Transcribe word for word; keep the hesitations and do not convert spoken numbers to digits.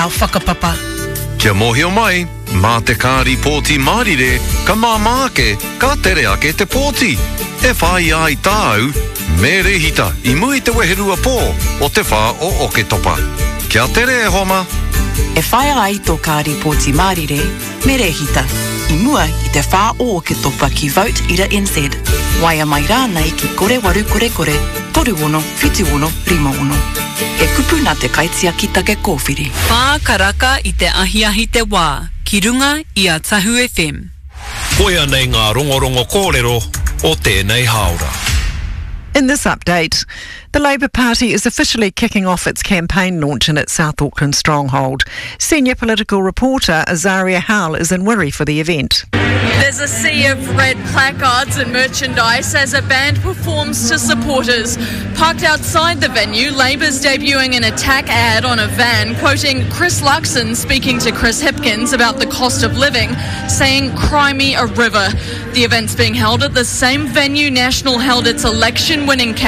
ngā whakapapa. Kia mohio mai, mā te kāri pōti Mārire, ka māmāke, ka tere ake te pōti. E whai ai tāu, me rehita, i mui te weherua pō, o te whā o Oke Topa. Kia tere e homa. E whai ai tō kāri pōti Mārire, me rehita, i mua i te whā o Oke Topa ki Vote Ira N Z. Waia mai rānei ki kore waru kore kore, toru ono, whitu ono, rima ono. E kupu nā te kaitia ki take kōwhiri. Pā karaka i te ahiahi te wā, ki runga i a Tahu F M. Koia nei ngā rongorongo kōrero o tēnei haora. In this update, the Labour Party is officially kicking off its campaign launch in its South Auckland stronghold. Senior political reporter Azaria Howell is in Wiri for the event. There's a sea of red placards and merchandise as a band performs to supporters. Parked outside the venue, Labour's debuting an attack ad on a van, quoting Chris Luxon speaking to Chris Hipkins about the cost of living, saying, "Cry me a river." The event's being held at the same venue National held its election-winning campaign